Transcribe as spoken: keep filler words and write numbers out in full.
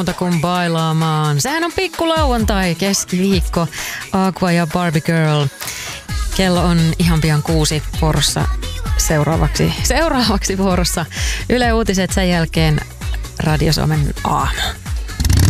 Muuta kuin bailaamaan. Sehän on pikkulauantai, keskiviikko, Aqua ja Barbie Girl. Kello on ihan pian kuusi vuorossa seuraavaksi. Seuraavaksi vuorossa Yle Uutiset, sen jälkeen Radio Suomen aamu.